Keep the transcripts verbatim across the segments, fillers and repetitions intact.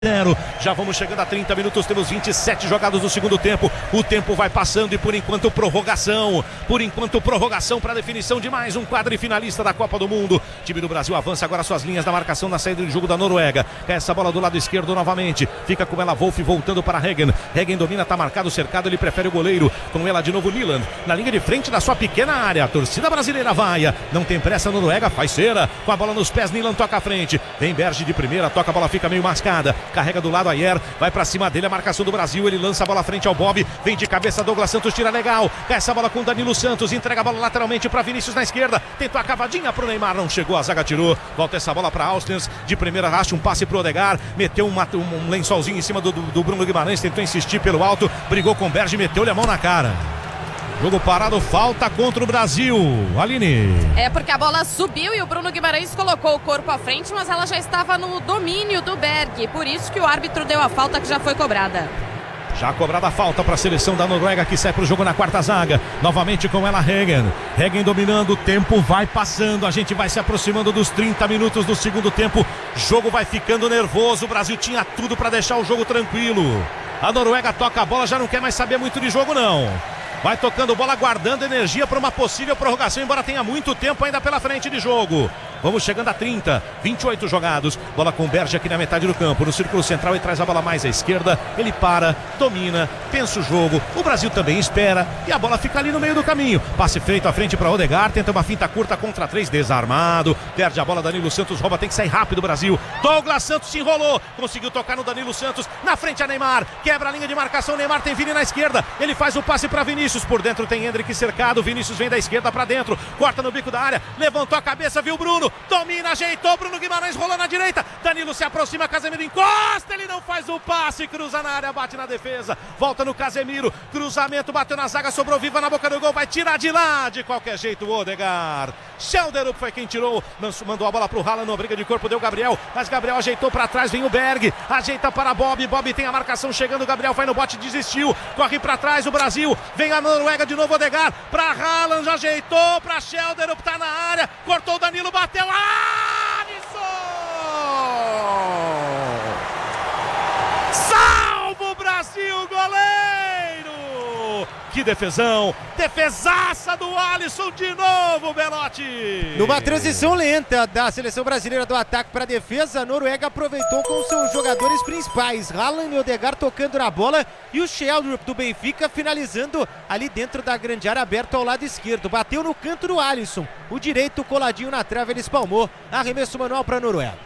zero. Já vamos chegando a trinta minutos, temos vinte e sete jogados do segundo tempo. O tempo vai passando e por enquanto prorrogação. Por enquanto prorrogação para definição de mais um quadrifinalista da Copa do Mundo. O time do Brasil avança agora suas linhas da marcação na saída de jogo da Noruega. Cai essa bola do lado esquerdo novamente. Fica com ela Wolf voltando para Hagen. Hagen domina, tá marcado, cercado, ele prefere o goleiro. Com ela de novo Nyland, na linha de frente da sua pequena área. A torcida brasileira vai. Não tem pressa a Noruega, faz cera. Com a bola nos pés, Nyland toca à frente. Vem Berge de primeira, toca, a bola fica meio mascada. Carrega do lado Ayer, vai pra cima dele a marcação do Brasil, ele lança a bola frente ao Bob, vem de cabeça Douglas Santos, tira legal, cai essa bola com Danilo Santos, entrega a bola lateralmente pra Vinícius na esquerda, tentou a cavadinha pro Neymar, não chegou, a zaga tirou, volta essa bola pra Austin, de primeira racha um passe pro Odegaard, meteu uma, um lençolzinho em cima do, do, do Bruno Guimarães, tentou insistir pelo alto, brigou com o Berge, meteu-lhe a mão na cara. Jogo parado, falta contra o Brasil. Aline. É porque a bola subiu e o Bruno Guimarães colocou o corpo à frente, mas ela já estava no domínio do Berg. Por isso que o árbitro deu a falta que já foi cobrada. Já cobrada a falta para a seleção da Noruega que sai para o jogo na quarta zaga. Novamente com ela Hagen. Hagen dominando, o tempo vai passando. A gente vai se aproximando dos trinta minutos do segundo tempo. Jogo vai ficando nervoso. O Brasil tinha tudo para deixar o jogo tranquilo. A Noruega toca a bola, já não quer mais saber muito de jogo não. Vai tocando bola, guardando energia para uma possível prorrogação, embora tenha muito tempo ainda pela frente de jogo. Vamos chegando a trinta, vinte e oito jogados. Bola com o Berge aqui na metade do campo, no círculo central, e traz a bola mais à esquerda. Ele para, domina, pensa o jogo. O Brasil também espera e a bola fica ali no meio do caminho. Passe feito à frente para Odegaard, tenta uma finta curta contra três, desarmado. Perde a bola, Danilo Santos rouba, tem que sair rápido o Brasil. Douglas Santos se enrolou, conseguiu tocar no Danilo Santos. Na frente a Neymar, quebra a linha de marcação. Neymar tem Vini na esquerda, ele faz o passe para Vinícius. Por dentro tem Hendrick cercado, Vinícius vem da esquerda para dentro, corta no bico da área, levantou a cabeça, viu Bruno, domina, ajeitou, Bruno Guimarães rolou na direita, Danilo se aproxima, Casemiro encosta, ele não faz o passe, cruza na área, bate na defesa, volta no Casemiro, cruzamento, bateu na zaga, sobrou viva na boca do gol, vai tirar de lá, de qualquer jeito o Odegaard. Schelderup foi quem tirou, mandou a bola pro Haaland, no briga de corpo, deu Gabriel, mas Gabriel ajeitou para trás, vem o Berg, ajeita para Bob, Bob tem a marcação chegando, Gabriel vai no bote, desistiu, corre para trás o Brasil, vem a Noruega de novo, Odegaard, para Haaland, já ajeitou, para Schelderup, tá na área, cortou o Danilo, bateu, Alisson! Salva o Brasil, goleiro! Que defesão, defesaça do Alisson de novo, Belotti! Numa transição lenta da seleção brasileira do ataque para a defesa, a Noruega aproveitou com seus jogadores principais, Haaland e Odegaard tocando na bola e o Schelderup do Benfica finalizando ali dentro da grande área, aberto ao lado esquerdo, bateu no canto do Alisson, o direito coladinho na trave, ele espalmou, arremesso manual para a Noruega.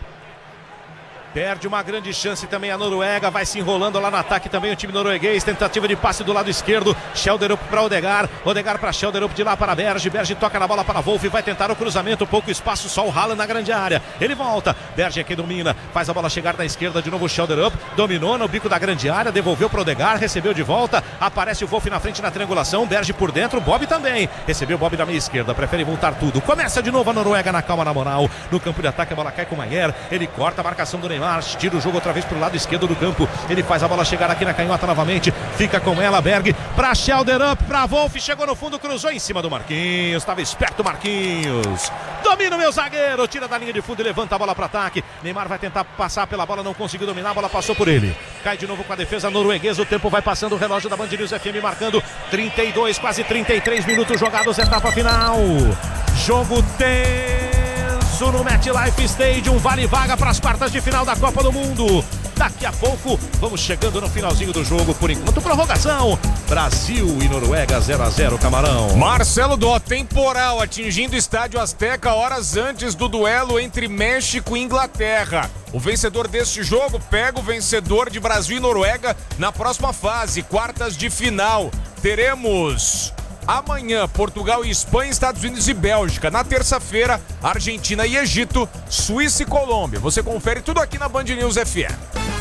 Perde uma grande chance também a Noruega, vai se enrolando lá no ataque também o time norueguês, tentativa de passe do lado esquerdo, Schelderup para Odegaard, Odegaard para Schelderup, de lá para Berge, Berge toca na bola para Wolf, vai tentar o cruzamento, pouco espaço, só o Haaland na grande área, ele volta, Berge aqui domina, faz a bola chegar na esquerda, de novo o Schelderup, dominou no bico da grande área, devolveu para Odegaard, recebeu de volta, aparece o Wolf na frente na triangulação, Berge por dentro, Bob também, recebeu Bob da meia esquerda, prefere voltar tudo, começa de novo a Noruega na calma, na moral, no campo de ataque a bola cai com o Ayer, ele corta a marcação do Neymar, tira o jogo outra vez pro lado esquerdo do campo, ele faz a bola chegar aqui na canhota novamente, fica com ela Berg, pra Schelderup, pra Wolf, chegou no fundo, cruzou em cima do Marquinhos, estava esperto Marquinhos, domina o meu zagueiro, tira da linha de fundo e levanta a bola para ataque, Neymar vai tentar passar pela bola, não conseguiu dominar, a bola passou por ele, cai de novo com a defesa norueguesa, o tempo vai passando, o relógio da Band News F M marcando trinta e dois, quase trinta e três minutos jogados, etapa final, jogo tem no MetLife Stadium, vale vaga para as quartas de final da Copa do Mundo. Daqui a pouco, vamos chegando no finalzinho do jogo, por enquanto prorrogação, Brasil e Noruega zero a zero, Camarão. Marcelo Dó, temporal atingindo o Estádio Azteca horas antes do duelo entre México e Inglaterra. O vencedor deste jogo pega o vencedor de Brasil e Noruega na próxima fase, quartas de final. Teremos amanhã, Portugal e Espanha, Estados Unidos e Bélgica. Na terça-feira, Argentina e Egito, Suíça e Colômbia. Você confere tudo aqui na Band News F M.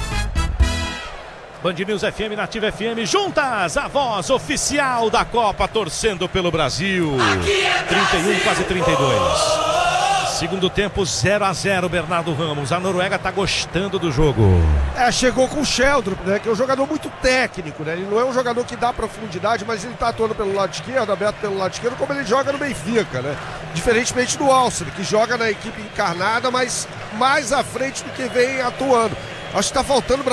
Band News F M, Nativa F M, juntas, a voz oficial da Copa, torcendo pelo Brasil. trinta e um, quase trinta e dois. Segundo tempo, zero a zero, Bernardo Ramos. A Noruega tá gostando do jogo. É, chegou com o Schelderup, né, que é um jogador muito técnico, né? Ele não é um jogador que dá profundidade, mas ele tá atuando pelo lado esquerdo, aberto pelo lado esquerdo, como ele joga no Benfica, né? Diferentemente do Alcine, que joga na equipe encarnada, mas mais à frente do que vem atuando. Acho que tá faltando